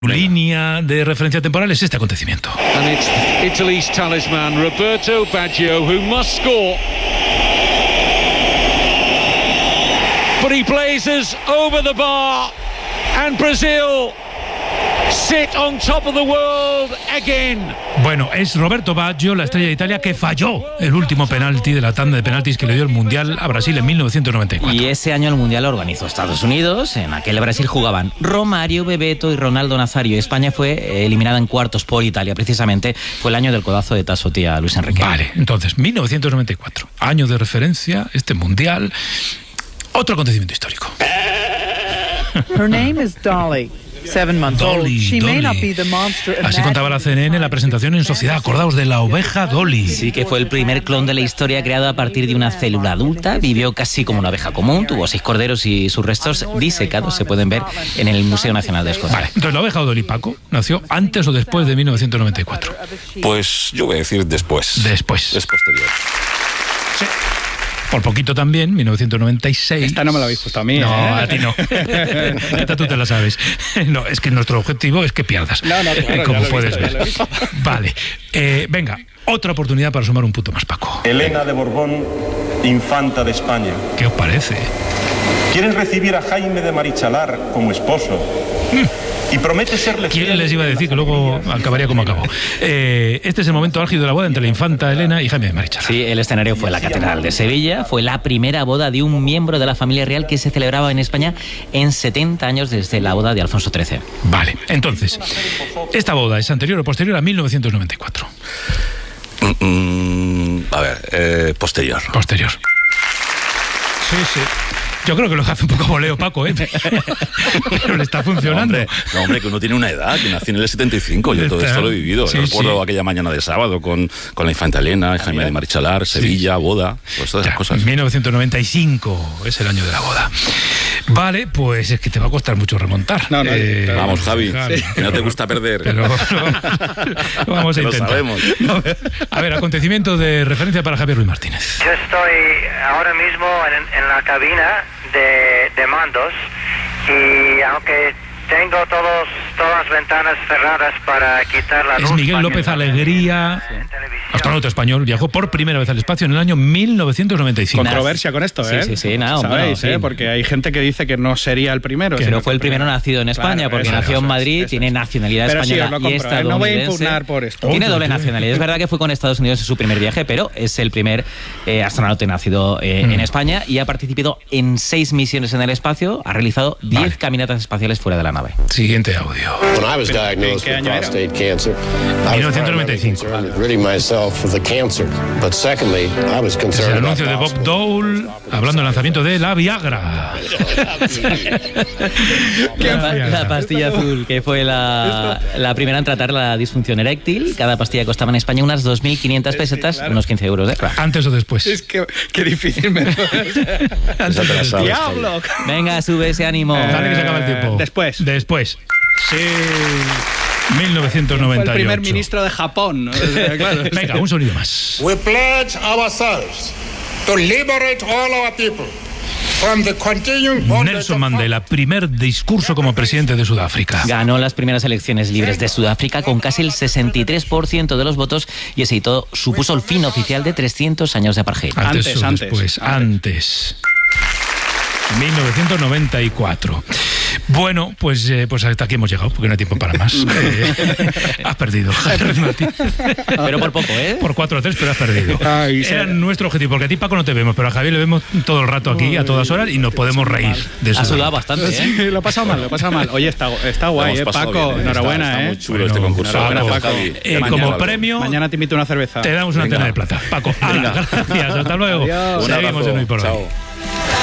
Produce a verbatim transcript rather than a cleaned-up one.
Línea de referencia temporal es este acontecimiento. And it's Italy's talisman, Roberto Baggio, who must score. But he blazes over the bar, and Brazil sit on top of the world again. Bueno, es Roberto Baggio, la estrella de Italia, que falló el último penalti de la tanda de penaltis que le dio el Mundial a Brasil en mil novecientos noventa y cuatro. Y ese año el Mundial lo organizó Estados Unidos. En aquel Brasil jugaban Romario, Bebeto y Ronaldo Nazario. España fue eliminada en cuartos por Italia. Precisamente fue el año del codazo de Tasso Tía Luis Enrique. Vale, entonces, mil novecientos noventa y cuatro, año de referencia, este Mundial. Otro acontecimiento histórico. Her name is Dolly. Seven months Dolly, old. She Dolly. may not be the monster. Así contaba la C N N en la presentación en Sociedad. Acordaos de la oveja Dolly. Sí, que fue el primer clon de la historia creado a partir de una célula adulta. Vivió casi como una abeja común, tuvo seis corderos y sus restos disecados se pueden ver en el Museo Nacional de Escocia. Vale, entonces la oveja Dolly, Paco, ¿nació antes o después de mil novecientos noventa y cuatro? Pues yo voy a decir después. Después. Es posterior. Sí. Por poquito también, mil novecientos noventa y seis. Esta no me la habéis puesto a mí, No, ¿eh? a ti no. Esta tú te la sabes. No, es que nuestro objetivo es que pierdas. No, no, claro, como ya lo he puedes visto, ya ver. lo he visto. Vale. Eh, venga, otra oportunidad para sumar un punto más, Paco. Elena de Borbón, infanta de España. ¿Qué os parece? ¿Quieres recibir a Jaime de Marichalar como esposo? Y promete serle fiel. ¿Quién les iba a decir que luego acabaría como acabó? Eh, este es el momento álgido de la boda entre la infanta Elena y Jaime de Marichalar. Sí, el escenario fue la Catedral de Sevilla. Fue la primera boda de un miembro de la familia real que se celebraba en España en setenta años desde la boda de Alfonso trece. Vale, entonces, ¿esta boda es anterior o posterior a mil novecientos noventa y cuatro? Mm, mm, a ver, eh, posterior. Posterior. Sí, sí. Yo creo que lo hace un poco voleo, Paco, ¿eh? Pero le está funcionando. No, hombre, no, hombre, que uno tiene una edad, que nació en el setenta y cinco. Yo todo Está- esto lo he vivido. sí, Recuerdo sí. aquella mañana de sábado con, con la infanta Elena, Jaime de Marichalar, Sevilla, boda, pues todas esas Ya, cosas. mil novecientos noventa y cinco es el año de la boda. Vale, pues es que te va a costar mucho remontar. No, no, claro. Vamos, Javi, que no te gusta perder. Pero lo vamos a Lo intentar. sabemos. A ver, acontecimiento de referencia para Javier Ruiz Martínez. Yo estoy ahora mismo en, en la cabina de, de mandos y aunque tengo todos, todas las ventanas cerradas para quitar la luz... Es Miguel para López que- Alegría, en televisión. astronauta español, viajó por primera vez al espacio en el año mil novecientos noventa y cinco. Controversia con esto, Sí, ¿eh? sí, sí, no, ¿Sabéis, bueno, eh? sí. Porque hay gente que dice que no sería el primero. Pero sino fue el que- primero nacido en España, Claro, porque eso, nació eso en es, Madrid, eso tiene es. nacionalidad Pero sí, española os lo y compro, ¿eh? estadounidense. No voy a impugnar por esto. Tiene Otro, doble tío. nacionalidad. Es verdad que fue con Estados Unidos en su primer viaje, pero es el primer eh, astronauta nacido eh, Mm. en España y ha participado en seis misiones en el espacio. Ha realizado diez Vale. caminatas espaciales fuera de la nave. Siguiente audio. When I was diagnosed ¿qué with año era? prostate cancer, I mil was novecientos noventa y primarily cinco. concerned with ridding myself of the cancer. But secondly, I was Es el concerned about anuncio de Bob possible- Dole hablando del lanzamiento de la Viagra. La, la pastilla azul, que fue la, la primera en tratar la disfunción eréctil. Cada pastilla costaba en España unas dos mil quinientas pesetas, claro. unos quince euros. ¿eh? ¿Antes o después? Es que qué difícil me lo Antes o te la después. sabes. ¡Diablo! Venga, sube ese ánimo. Dale que se acaba el tiempo. Después. Después. Sí. mil novecientos noventa y ocho. Fue el primer ministro de Japón, ¿no? O sea, claro. Venga, un sonido más. We pledge ourselves to liberate all our people from the continuing bondage Nelson of Mandela, primer discurso como presidente de Sudáfrica. Ganó las primeras elecciones libres de Sudáfrica con casi el sesenta y tres por ciento de los votos y ese hito supuso el fin oficial de trescientos años de apartheid. Antes, Antes, o antes, después. antes. Antes. mil novecientos noventa y cuatro. Bueno, pues, eh, pues hasta aquí hemos llegado, porque no hay tiempo para más. Eh, has perdido. Pero por poco, ¿eh? Por cuatro a tres, pero has perdido. Ay, sí. Era nuestro objetivo, porque a ti, Paco, no te vemos, pero a Javier le vemos todo el rato aquí, a todas horas, y nos podemos reír de eso. Ha sudado bastante, ¿eh? Sí, lo he pasado mal, lo he pasado mal. Oye, está, está guay, Lo ¿eh, hemos pasado Paco? bien, ¿eh? Enhorabuena, está, está ¿eh? muy chulo Bueno, este concurso. Paco, Enhorabuena, Paco. Javi. Eh, Mañana- como premio, Mañana te invito a una cerveza. te damos una Venga. antena de plata. Paco, ala, gracias, hasta luego. Adiós. Un Seguimos abrazo. en Hoy por Hoy. Chao.